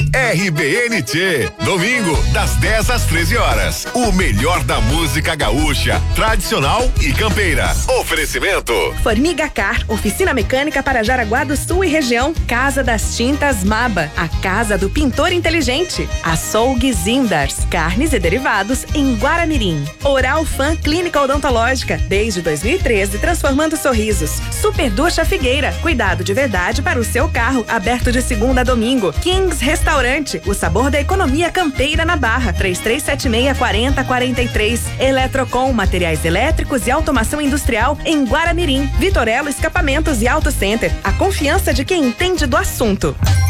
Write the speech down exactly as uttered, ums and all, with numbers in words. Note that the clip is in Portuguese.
R B N T, domingo, das dez às treze horas. O melhor da música gaúcha, tradicional e campeira. Oferecimento. Formiga Car, oficina mecânica para Jaraguá do Sul e região. Casa das Tintas Maba, a casa do pintor inteligente. Açougue Zindars, carnes e derivados em Guaramirim. Oral Fan Clínica Odontológica, desde dois mil e treze, transformando sorrisos. Super Ducha Figueira, cuidado de verdade para o seu carro, aberto de segunda a domingo. Kings Restaurante, o sabor da economia campeira na Barra, três três sete seis, quatro zero quatro três. Eletrocom, materiais elétricos e automação industrial em Guaramirim. Vitorello Escapamentos e Auto Center, a confiança de quem entende do assunto.